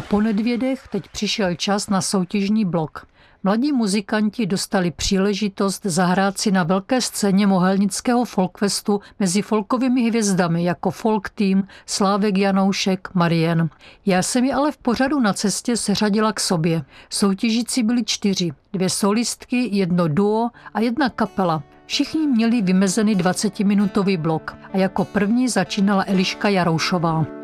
po Nedvědech teď přišel čas na soutěžní blok. Mladí muzikanti dostali příležitost zahrát si na velké scéně mohelnického folkfestu mezi folkovými hvězdami jako Folk Team, Slávek Janoušek, Marien. Já jsem je ale v pořadu Na cestě seřadila k sobě. Soutěžící byli 4, 2 solistky, 1 duo a 1 kapela. Všichni měli vymezený 20-minutový blok a jako první začínala Eliška Jaroušová.